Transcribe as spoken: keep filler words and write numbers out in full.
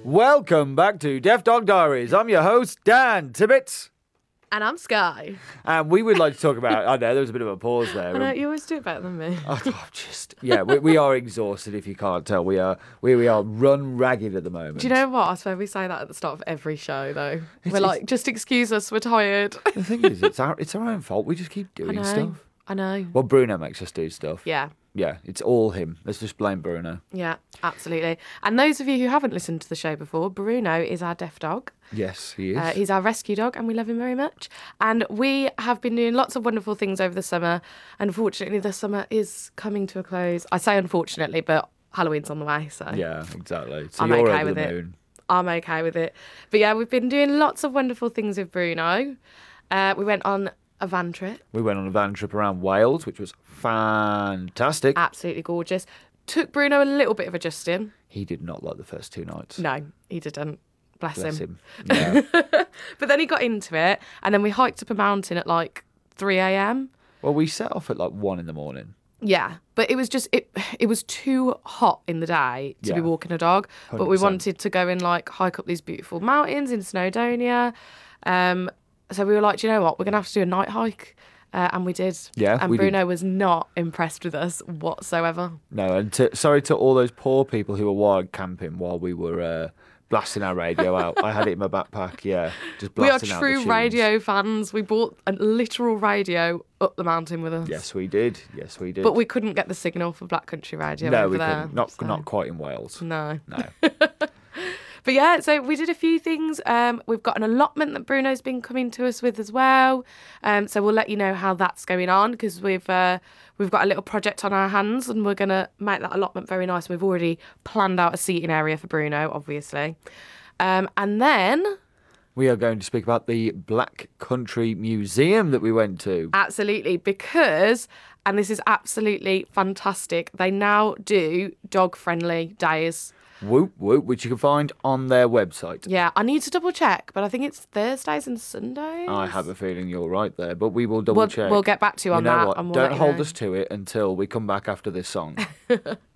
Welcome back to Deaf Dog Diaries. I'm your host, Dan Tibbetts. And I'm Sky. And we would like to talk about... I know, there was a bit of a pause there. I know, you always do it better than me. Oh, oh, just... Yeah, we, we are exhausted, if you can't tell. We are we, we are run ragged at the moment. Do you know what? I swear we say that at the start of every show, though. It's, we're like, just excuse us, we're tired. The thing is, it's our, it's our own fault. We just keep doing I know, stuff. I know. Well, Bruno makes us do stuff. Yeah. Yeah, it's all him. Let's just blame Bruno. Yeah, absolutely. And those of you who haven't listened to the show before, Bruno is our deaf dog. Yes, he is. Uh, he's our rescue dog and we love him very much. And we have been doing lots of wonderful things over the summer. Unfortunately, the summer is coming to a close. I say unfortunately, but Halloween's on the way, so... Yeah, exactly. So I'm you're okay over with the it. moon. I'm okay with it. But yeah, we've been doing lots of wonderful things with Bruno. Uh, we went on a van trip. We went on a van trip around Wales, which was fantastic. Absolutely gorgeous. Took Bruno a little bit of adjusting. He did not like the first two nights. No, he didn't. Bless, Bless him. him. Yeah. But then he got into it, and then we hiked up a mountain at like three a.m. Well, we set off at like one in the morning. Yeah, but it was just it. It was too hot in the day to Yeah. be walking a dog. one hundred percent. But we wanted to go and like hike up these beautiful mountains in Snowdonia. Um, so we were like, do you know what? We're gonna have to do a night hike. Uh, and we did. Yeah, And we Bruno did. was not impressed with us whatsoever. No, and to, sorry to all those poor people who were wild camping while we were uh, blasting our radio out. I had it in my backpack, yeah, just We are blasting out the true tunes. radio fans. We bought a literal radio up the mountain with us. Yes, we did. Yes, we did. But we couldn't get the signal for Black Country Radio no, over we there. couldn't. Not so- not quite in Wales. No. No. But yeah, so we did a few things. Um, we've got an allotment that Bruno's been coming to us with as well. Um, so we'll let you know how that's going on because we've uh, we've got a little project on our hands and we're going to make that allotment very nice. We've already planned out a seating area for Bruno, obviously. Um, and then... We are going to speak about the Black Country Museum that we went to. Absolutely, because, and this is absolutely fantastic, they now do dog-friendly days. Whoop whoop, which you can find on their website. Yeah, I need to double check, but I think it's Thursdays and Sundays. I have a feeling you're right there, but we will double We'll, check. we'll get back to you You on know that. what? And we'll Don't let you hold know. us to it until we come back after this song.